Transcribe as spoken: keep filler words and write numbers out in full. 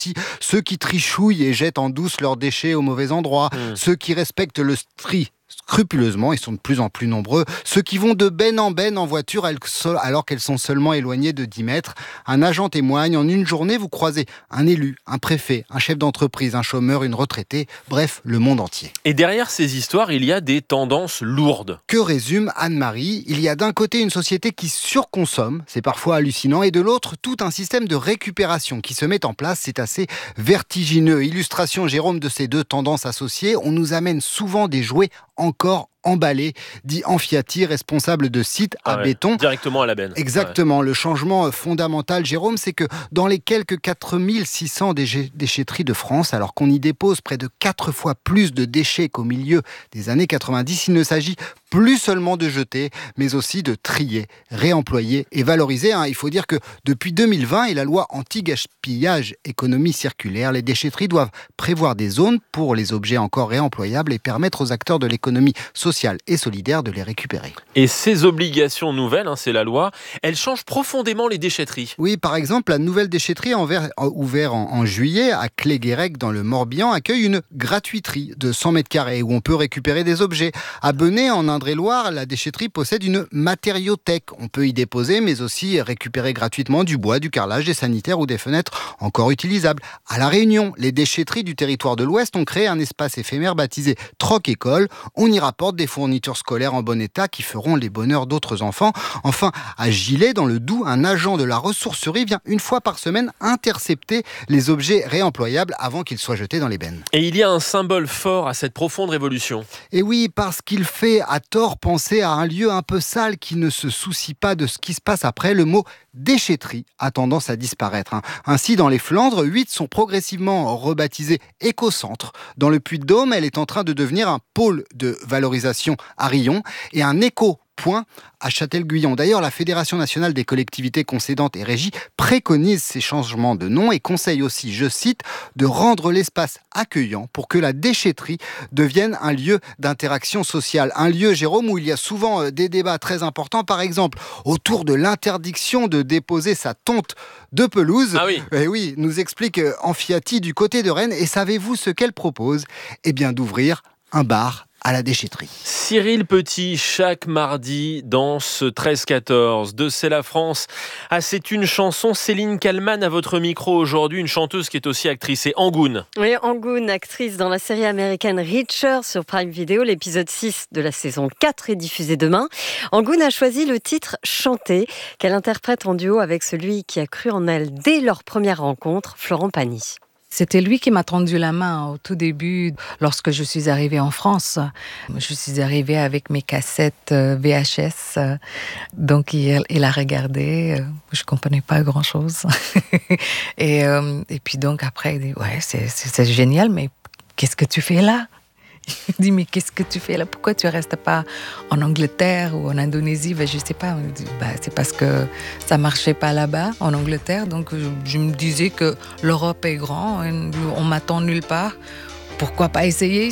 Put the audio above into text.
ceux qui trichouillent et jettent en douce leurs déchets au mauvais endroit, mmh. ceux qui respectent le tri scrupuleusement, ils sont de plus en plus nombreux, ceux qui vont de benne en benne en voiture alors qu'elles sont seulement éloignées de dix mètres. Un agent témoigne, en une journée, vous croisez un élu, un préfet, un chef d'entreprise, un chômeur, une retraitée, bref, le monde entier. Et derrière ces histoires, il y a des tendances lourdes. Que résume Anne-Marie ? Il y a d'un côté une société qui surconsomme, c'est parfois hallucinant, et de l'autre, tout un système de récupération qui se met en place, c'est assez vertigineux. Illustration, Jérôme, de ces deux tendances associées, on nous amène souvent des jouets encore emballé, dit Amfiati, responsable de site à ah ouais, béton. Directement à la benne. Exactement. Ouais. Le changement fondamental, Jérôme, c'est que dans les quelques quatre mille six cents déchetteries de France, alors qu'on y dépose près de quatre fois plus de déchets qu'au milieu des années quatre-vingt-dix, il ne s'agit plus seulement de jeter, mais aussi de trier, réemployer et valoriser. Il faut dire que depuis deux mille vingt et la loi anti-gaspillage économie circulaire, les déchetteries doivent prévoir des zones pour les objets encore réemployables et permettre aux acteurs de l'économie sociale et solidaire de les récupérer. Et ces obligations nouvelles, hein, c'est la loi, elles changent profondément les déchetteries. Oui, par exemple, la nouvelle déchetterie ouverte en, en juillet à Clé-Guérec dans le Morbihan accueille une gratuiterie de cent mètres carrés où on peut récupérer des objets. À Benay, en Indre-et-Loire, la déchetterie possède une matériothèque. On peut y déposer, mais aussi récupérer gratuitement du bois, du carrelage, des sanitaires ou des fenêtres encore utilisables. À La Réunion, les déchetteries du territoire de l'Ouest ont créé un espace éphémère baptisé Troc École. On y rapporte des fournitures scolaires en bon état qui feront les bonheurs d'autres enfants. Enfin, à Gilet, dans le Doubs, un agent de la ressourcerie vient une fois par semaine intercepter les objets réemployables avant qu'ils soient jetés dans les bennes. Et il y a un symbole fort à cette profonde révolution. Et oui, parce qu'il fait à tort penser à un lieu un peu sale qui ne se soucie pas de ce qui se passe après. Le mot déchetterie a tendance à disparaître. Ainsi, dans les Flandres, huit sont progressivement rebaptisés éco-centres. Dans le Puy-de-Dôme, elle est en train de devenir un pôle de valorisation à Rion et un éco point à Châtel-Guyon. D'ailleurs, la Fédération nationale des collectivités concédantes et régies préconise ces changements de nom et conseille aussi, je cite, de rendre l'espace accueillant pour que la déchetterie devienne un lieu d'interaction sociale. Un lieu, Jérôme, où il y a souvent des débats très importants, par exemple, autour de l'interdiction de déposer sa tonte de pelouse. Ah oui. Eh oui, nous explique Amfiati du côté de Rennes. Et savez-vous ce qu'elle propose ? Eh bien, d'ouvrir un bar à la déchetterie. Cyril Petit, chaque mardi dans ce treize quatorze de C'est la France. Ah, c'est une chanson. Céline Kallmann à votre micro aujourd'hui, une chanteuse qui est aussi actrice. C'est Angoune. Oui, Angoune, actrice dans la série américaine Reacher sur Prime Video. L'épisode six de la saison quatre est diffusé demain. Angoune a choisi le titre Chanter, qu'elle interprète en duo avec celui qui a cru en elle dès leur première rencontre, Florent Pagny. C'était lui qui m'a tendu la main au tout début, lorsque je suis arrivée en France. Je suis arrivée avec mes cassettes V H S, donc il, il a regardé, je comprenais pas grand-chose. et, et puis donc après, il dit, ouais, c'est, c'est, c'est génial, mais qu'est-ce que tu fais là ? Il dit, mais qu'est-ce que tu fais là ? Pourquoi tu ne restes pas en Angleterre ou en Indonésie ? Ben, je ne sais pas. Il dit, ben, c'est parce que ça ne marchait pas là-bas, en Angleterre. Donc, je, je me disais que l'Europe est grande, on m'attend nulle part. Pourquoi pas essayer ici ?